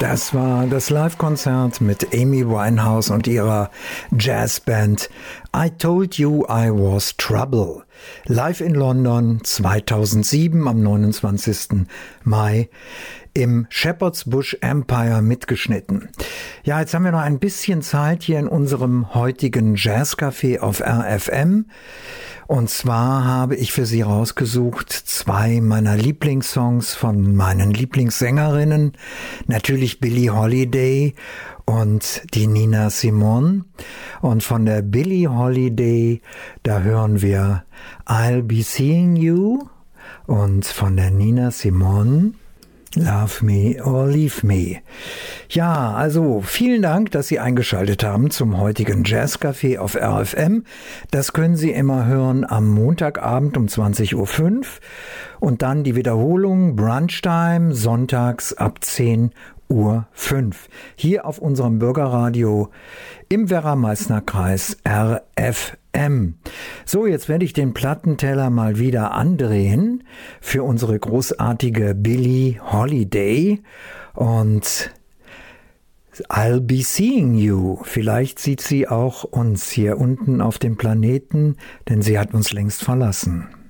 Das war das Live-Konzert mit Amy Winehouse und ihrer Jazzband I Told You I Was Trouble. Live in London 2007 am 29. Mai im Shepherd's Bush Empire mitgeschnitten. Ja, jetzt haben wir noch ein bisschen Zeit hier in unserem heutigen Jazzcafé auf RFM. Und zwar habe ich für Sie rausgesucht 2 meiner Lieblingssongs von meinen Lieblingssängerinnen. Natürlich Billie Holiday und die Nina Simone. Und von der Billie Holiday, da hören wir I'll Be Seeing You. Und von der Nina Simone Love Me or Leave Me. Ja, also vielen Dank, dass Sie eingeschaltet haben zum heutigen Jazzcafé auf RFM. Das können Sie immer hören am Montagabend um 20.05 Uhr und dann die Wiederholung Brunchtime sonntags ab 10:05 Uhr hier auf unserem Bürgerradio im Werra-Meißner-Kreis RFM. So, jetzt werde ich den Plattenteller mal wieder andrehen für unsere großartige Billie Holiday und I'll Be Seeing You. Vielleicht sieht sie auch uns hier unten auf dem Planeten, denn sie hat uns längst verlassen.